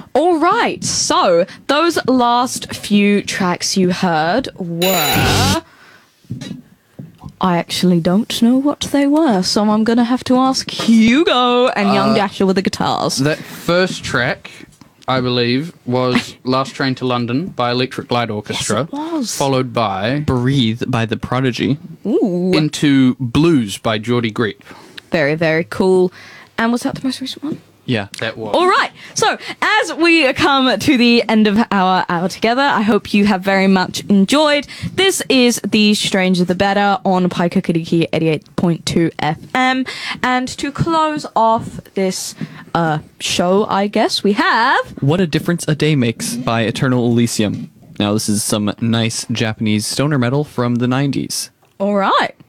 All right, so those last few tracks you heard were... I actually don't know what they were, so I'm going to have to ask Hugo and Young Dasher with the guitars. That first track, I believe, was Last Train to London by Electric Light Orchestra. Yes, it was. Followed by Breathe by The Prodigy. Ooh. Into Blues by Geordie Greip. Very, very cool. And was that the most recent one? Yeah. That was. All right. So, as we come to the end of our hour together, I hope you have very much enjoyed. This is The Stranger the Better on Paikakariki 88.2 FM. And to close off this show, I guess, we have... What a Difference a Day Makes by Eternal Elysium. Now, this is some nice Japanese stoner metal from the 90s. All right.